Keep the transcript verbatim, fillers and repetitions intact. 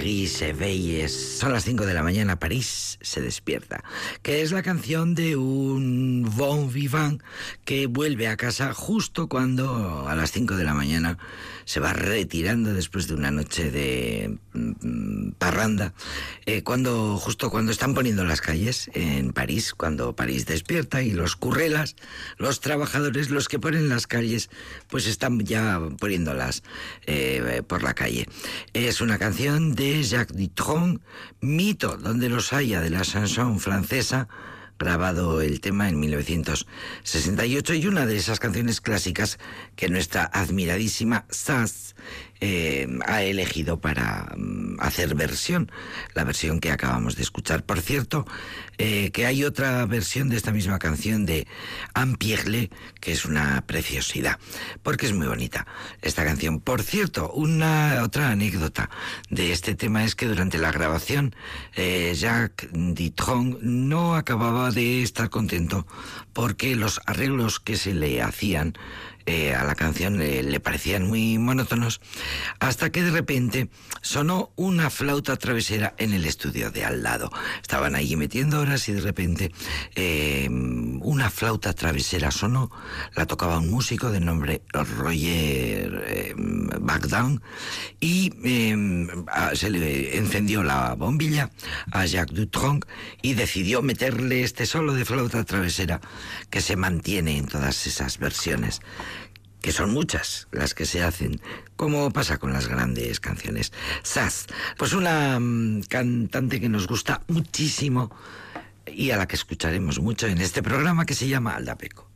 Paris se veille. Son las cinco de la mañana, París se despierta. Que es la canción de un bon vivant que vuelve a casa justo cuando a las cinco de la mañana se va retirando después de una noche de mm, parranda. Eh, cuando, justo cuando están poniendo las calles en París, cuando París despierta y los currelas, los trabajadores, los que ponen las calles, pues están ya poniéndolas eh, por la calle. Es una canción de Jacques Dutronc, mito donde los haya de la chanson francesa, grabado el tema en mil novecientos sesenta y ocho, y una de esas canciones clásicas que nuestra admiradísima Sass eh, ha elegido para um, hacer versión, la versión que acabamos de escuchar. Por cierto, eh, que hay otra versión de esta misma canción de Anne Pierlet, que es una preciosidad, porque es muy bonita esta canción. Por cierto, una otra anécdota de este tema es que durante la grabación eh, Jacques Dutronc no acababa de estar contento porque los arreglos que se le hacían Eh, a la canción eh, le parecían muy monótonos, hasta que de repente sonó una flauta travesera en el estudio de al lado. Estaban allí metiendo horas y de repente eh, una flauta travesera sonó, la tocaba un músico de nombre Roger eh, Bagdan, y eh, se le encendió la bombilla a Jacques Dutronc y decidió meterle este solo de flauta travesera que se mantiene en todas esas versiones, que son muchas las que se hacen, como pasa con las grandes canciones. Sass, pues una um, cantante que nos gusta muchísimo y a la que escucharemos mucho en este programa que se llama Aldapeco.